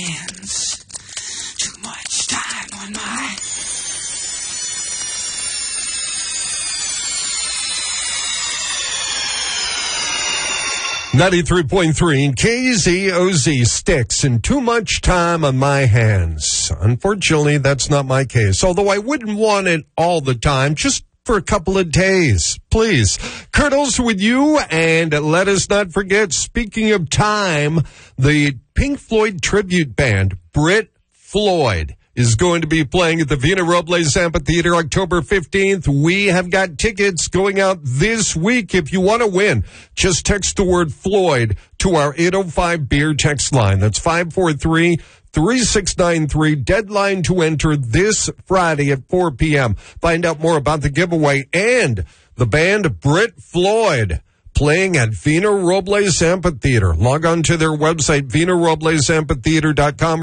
hands. Too much time on my... 93.3 KZOZ Sticks and too much time on my hands. Unfortunately, that's not my case, although I wouldn't want it all the time, just for a couple of days. Please, Curdles with you, and let us not forget, speaking of time, the Pink Floyd tribute band, Brit Floyd, is going to be playing at the Vina Robles Amphitheater October 15th. We have got tickets going out this week. If you want to win, just text the word Floyd to our 805 beer text line. That's 543-3693. Deadline to enter this Friday at 4 p.m. Find out more about the giveaway and the band Brit Floyd playing at Vina Robles Amphitheater. Log on to their website, VinaRoblesAmphitheater.com.